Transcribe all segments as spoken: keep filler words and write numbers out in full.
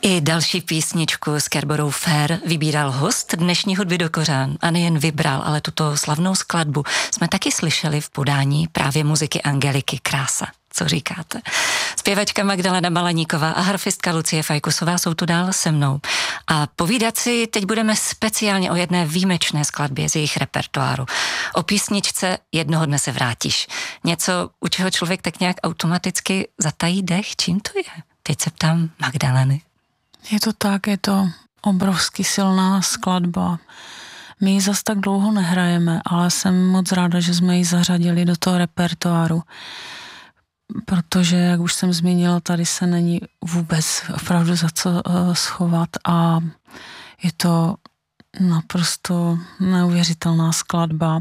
I další písničku s Kerborou Fair vybíral host dnešní Hudby do kořán a nejen vybral, ale tuto slavnou skladbu jsme taky slyšeli v podání právě muziky Angeliky. Krása. Co říkáte? Zpěvačka Magdalena Balaníková a harfistka Lucie Fajkusová jsou tu dál se mnou. A povídat si teď budeme speciálně o jedné výjimečné skladbě z jejich repertoáru. O písničce Jednoho dne se vrátíš. Něco, u čeho člověk tak nějak automaticky zatají dech. Čím to je? Teď se ptám Magdaleny. Je to tak, je to obrovsky silná skladba. My ji zas tak dlouho nehrajeme, ale jsem moc ráda, že jsme ji zařadili do toho repertoáru. Protože, jak už jsem zmínila, tady se není vůbec opravdu za co uh, schovat a je to naprosto neuvěřitelná skladba.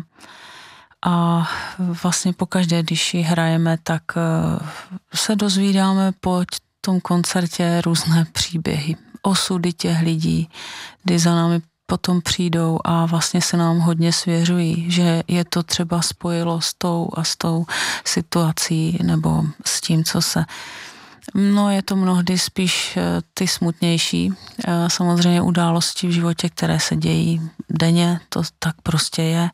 A vlastně pokaždé, když ji hrajeme, tak uh, se dozvídáme po tom koncertě různé příběhy, osudy těch lidí, kdy za námi potom přijdou a vlastně se nám hodně svěřují, že je to třeba spojilo s tou a s tou situací nebo s tím, co se... No je to mnohdy spíš ty smutnější, samozřejmě události v životě, které se dějí denně, to tak prostě je.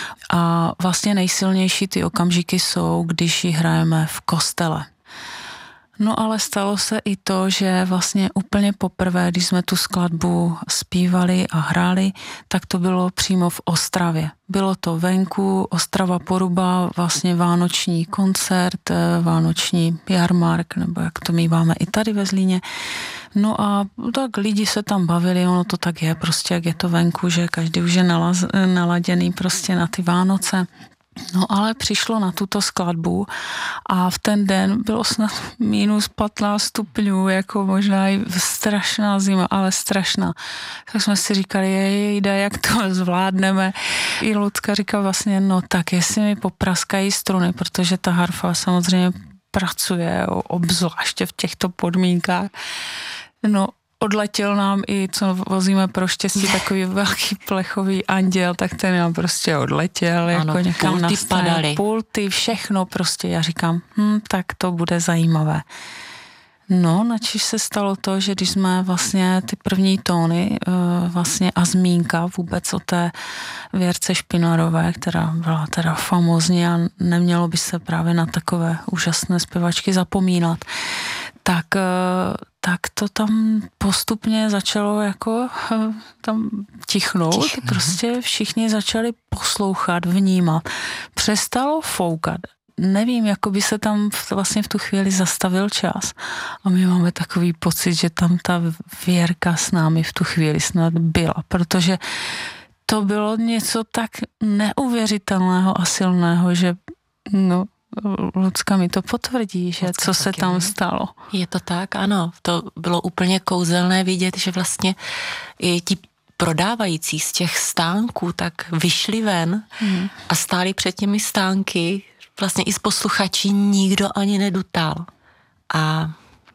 A vlastně nejsilnější ty okamžiky jsou, když ji hrajeme v kostele. No ale stalo se i to, že vlastně úplně poprvé, když jsme tu skladbu zpívali a hráli, tak to bylo přímo v Ostravě. Bylo to venku, Ostrava Poruba, vlastně vánoční koncert, vánoční jarmark, nebo jak to míváme i tady ve Zlíně. No a tak lidi se tam bavili, ono to tak je, prostě jak je to venku, že každý už je nalaz, naladěný prostě na ty Vánoce. No ale přišlo na tuto skladbu a v ten den bylo snad minus patnáct stupňů, jako možná i strašná zima, ale strašná. Tak jsme si říkali, jejda, jak to zvládneme. I Lucka říkala vlastně, no tak jestli mi popraskají struny, protože ta harfa samozřejmě pracuje obzvláště v těchto podmínkách. No odletěl nám i, co vozíme pro štěstí, takový velký plechový anděl, tak ten nám prostě odletěl, ano, jako někam na straně, pulty, všechno prostě. Já říkám, hm, tak to bude zajímavé. No, načež se stalo to, že když jsme vlastně ty první tóny vlastně a zmínka vůbec o té Věrce Špinarové, která byla teda famózní a nemělo by se právě na takové úžasné zpěvačky zapomínat, tak, tak to tam postupně začalo jako tam tichnout. Tichno. Prostě všichni začali poslouchat, vnímat. Přestalo foukat. Nevím, jako by se tam vlastně v tu chvíli zastavil čas. A my máme takový pocit, že tam ta Věrka s námi v tu chvíli snad byla, protože to bylo něco tak neuvěřitelného a silného, že no, Lucka mi to potvrdí, že Lucka co se tam stalo. Je to tak, ano. To bylo úplně kouzelné vidět, že vlastně i ti prodávající z těch stánků tak vyšli ven hmm. a stáli před těmi stánky. Vlastně i z posluchačí nikdo ani nedutal. A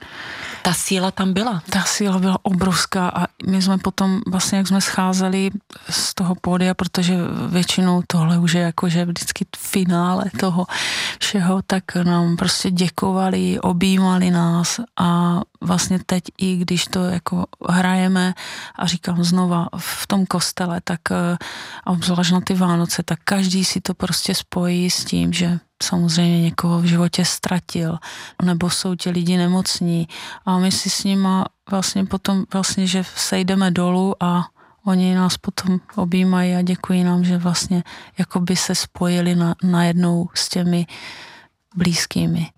ta síla tam byla. Ta síla byla obrovská a my jsme potom vlastně, jak jsme scházeli z toho pódia, protože většinou tohle už je jakože vždycky finále toho všeho, tak nám prostě děkovali, objímali nás a vlastně teď i když to jako hrajeme a říkám znova v tom kostele, tak a obzvlášť na ty Vánoce, tak každý si to prostě spojí s tím, že samozřejmě někoho v životě ztratil, nebo jsou ti lidi nemocní a my si s nima vlastně potom vlastně, že sejdeme dolů a oni nás potom objímají a děkují nám, že vlastně jako by se spojili na, najednou s těmi blízkými.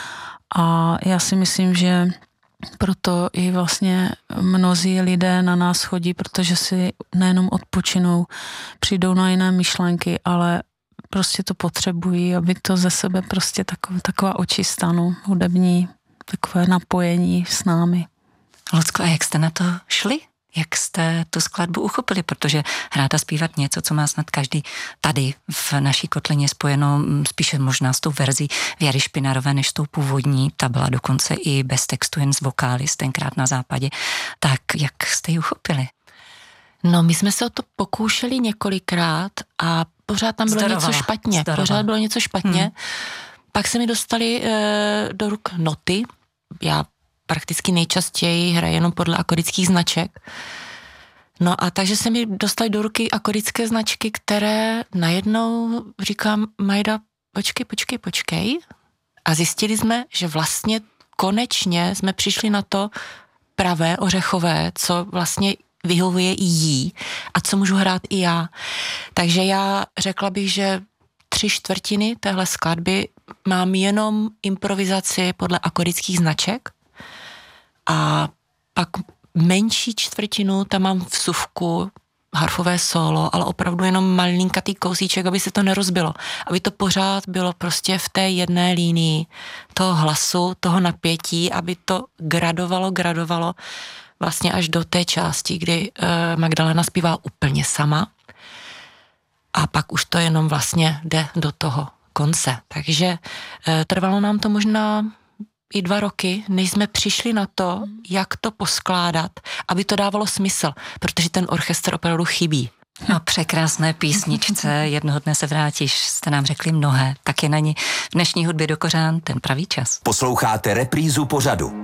A já si myslím, že proto i vlastně mnozí lidé na nás chodí, protože si nejenom odpočinou, přijdou na jiné myšlenky, ale prostě to potřebují, aby to ze sebe prostě taková, taková očista, no, hudební, takové napojení s námi. Lucko, a jak jste na to šli? Jak jste tu skladbu uchopili? Protože hrát a zpívat něco, co má snad každý tady v naší kotlině spojeno spíše možná s tou verzí Věry Špinarové než s tou původní. Ta byla dokonce i bez textu, jen z vokály, tenkrát na západě. Tak jak jste ji uchopili? No, my jsme se o to pokoušeli několikrát a pořád tam bylo Zdarovala. něco špatně. Zdarovala. Pořád bylo něco špatně. Hmm. Pak se mi dostali e, do ruk noty. Já prakticky nejčastěji hraje jenom podle akorických značek. No a takže se mi dostaly do ruky akorické značky, které najednou říkám, Majda, počkej, počkej, počkej. A zjistili jsme, že vlastně konečně jsme přišli na to pravé, ořechové, co vlastně vyhovuje i jí a co můžu hrát i já. Takže já řekla bych, že tři čtvrtiny téhle skladby mám jenom improvizaci podle akorických značek a pak menší čtvrtinu tam mám vsuvku, harfové solo, ale opravdu jenom malinkatý kousíček, aby se to nerozbilo. Aby to pořád bylo prostě v té jedné línii toho hlasu, toho napětí, aby to gradovalo, gradovalo vlastně až do té části, kdy uh, Magdalena zpívá úplně sama a pak už to jenom vlastně jde do toho konce. Takže uh, trvalo nám to možná i dva roky, než jsme přišli na to, jak to poskládat, aby to dávalo smysl, protože ten orchestr opravdu chybí. No, překrásné písničce, jednoho dne se vrátíš, jste nám řekli mnohé, tak je na ní v dnešní hudbě do kořán ten pravý čas. Posloucháte reprízu pořadu.